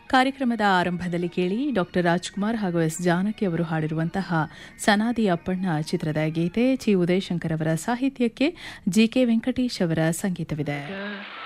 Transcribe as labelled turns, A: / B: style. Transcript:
A: ಕಾರ್ಯಕ್ರಮದ ಆರಂಭದಲ್ಲಿ ಕೇಳಿ ಡಾಕ್ಟರ್ ರಾಜ್ಕುಮಾರ್ ಹಾಗೂ ಎಸ್ ಜಾನಕಿ ಅವರು ಹಾಡಿರುವಂತಹ ಸನಾದಿ ಅಪ್ಪಣ್ಣ ಚಿತ್ರದ ಗೀತೆ. ಚಿ ಉದಯಶಂಕರ್ ಅವರ ಸಾಹಿತ್ಯಕ್ಕೆ ಜಿಕೆ ವೆಂಕಟೇಶ್ ಅವರ ಸಂಗೀತವಿದೆ.